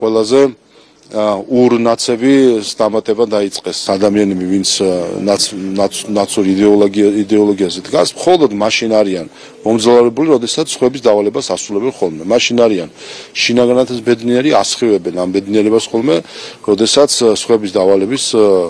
ყველაზე ურნაცები სტამატება დაიწყეს ადამიანები, ვინც ნაცურ იდეოლოგიაზე დგას, მხოლოდ მაშინ არიან მომძლავრებული, როდესაც სხვების დავალებას ასრულებენ ხოლმე. მაშინ არიან შინაგანად ბედნიერი, ასხივებენ ამ ბედნიერებას ხოლმე, როდესაც სხვების დავალების